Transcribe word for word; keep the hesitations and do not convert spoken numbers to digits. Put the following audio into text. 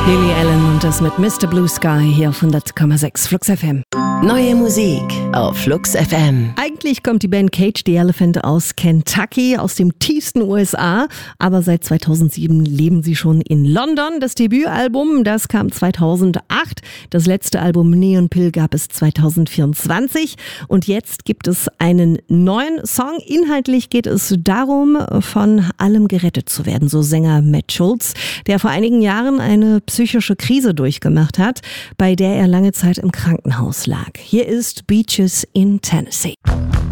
Lily Allen und das mit Mister Blue Sky hier auf hundert Komma sechs Flux F M. Neue Musik auf Flux F M. Eigentlich kommt die Band Cage the Elephant aus Kentucky, aus dem tiefsten U S A, aber seit zweitausendsieben leben sie schon in London. Das Debütalbum, das kam zweitausendacht. Das letzte Album Neon Pill gab es zweitausendvierundzwanzig und jetzt gibt es einen neuen Song. Inhaltlich geht es darum, von allem gerettet zu werden, so Sänger Matt Schulz, der vor einigen Jahren eine psychische Krise durchgemacht hat, bei der er lange Zeit im Krankenhaus lag. Hier ist Beaches in Tennessee.